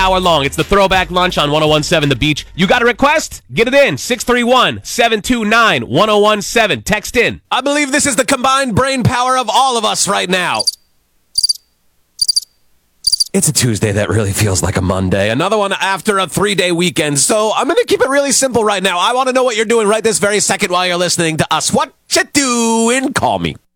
hour long. It's the Throwback Lunch on 1017 The Beach. You got a request? Get it in. 631-729-1017. Text in. I believe this is the combined brain power of all of us right now. It's a Tuesday that really feels like a Monday. Another one after a 3-day weekend. So I'm going to keep it really simple right now. I want to know what you're doing right this very second while you're listening to us. What you doing? Call me.